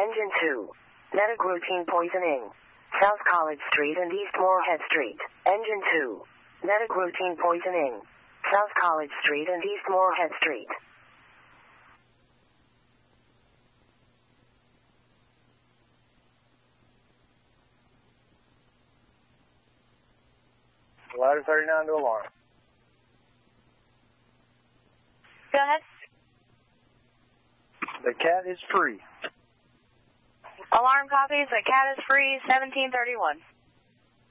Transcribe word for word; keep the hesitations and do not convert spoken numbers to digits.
Engine two. Medic routine poisoning. South College Street and East Moorhead Street. Engine two. Medic routine poisoning. South College Street and East Moorhead Street. Ladder thirty-nine to alarm. Go ahead. The cat is free. Alarm copies. The cat is free. seventeen thirty-one.